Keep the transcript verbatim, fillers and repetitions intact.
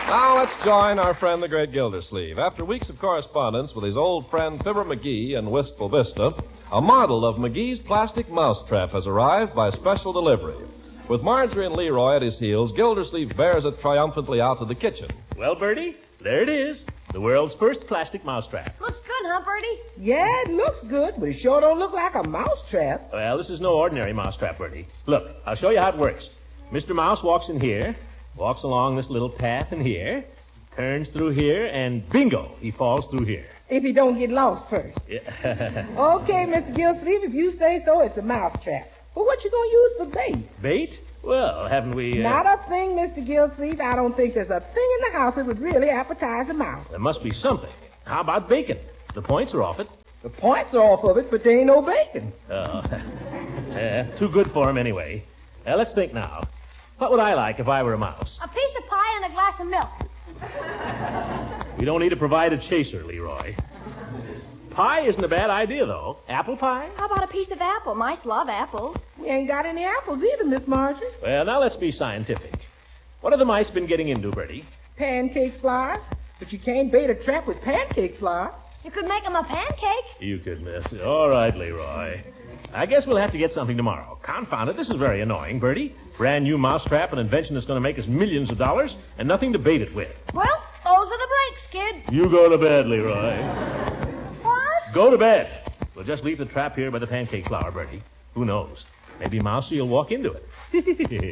Now let's join our friend the great Gildersleeve. After weeks of correspondence with his old friend Fibber McGee in Wistful Vista, a model of McGee's plastic mousetrap has arrived by special delivery. With Marjorie and Leroy at his heels, Gildersleeve bears it triumphantly out to the kitchen. Well, Bertie, there it is. The world's first plastic mousetrap. Looks good, huh, Bertie? Yeah, it looks good, but it sure don't look like a mousetrap. Well, this is no ordinary mousetrap, Bertie. Look, I'll show you how it works. Mister Mouse walks in here, walks along this little path in here, turns through here, and bingo, he falls through here. If he don't get lost first. Yeah. Okay, Mister Gildersleeve, if you say so, it's a mousetrap. But what you gonna use for bait? Bait? Well, haven't we... Uh... Not a thing, Mister Gildersleeve. I don't think there's a thing in the house that would really appetize a mouse. There must be something. How about bacon? The points are off it. The points are off of it, but there ain't no bacon. Oh. Yeah, too good for him anyway. Now, let's think now. What would I like if I were a mouse? A piece of pie and a glass of milk. We don't need to provide a chaser, Leroy. Pie isn't a bad idea, though. Apple pie? How about a piece of apple? Mice love apples. We ain't got any apples either, Miss Marjorie. Well, now let's be scientific. What have the mice been getting into, Bertie? Pancake flour. But you can't bait a trap with pancake flour. You could make them a pancake. You could miss it. All right, Leroy. I guess we'll have to get something tomorrow. Confound it, this is very annoying, Bertie. Brand new mousetrap, an invention that's going to make us millions of dollars, and nothing to bait it with. Well, those are the breaks, kid. You go to bed, Leroy. What? Go to bed. We'll just leave the trap here by the pancake flour, Bertie. Who knows? Maybe Mousie will walk into it.